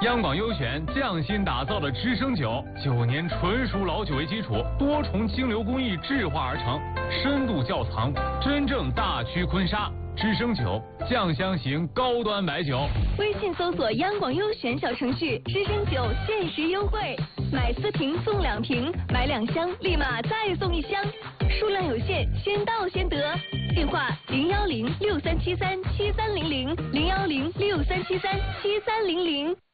央广优选匠心打造的知声酒，9年纯熟老酒为基础，多重清流工艺制化而成，深度窖藏，真正大曲坤沙。知声酒，酱香型高端白酒。 微信搜索央广优选小程序，知声酒限时优惠，买4瓶送2瓶，买2箱立马再送1箱，数量有限，先到先得。电话01063737300，01063737300。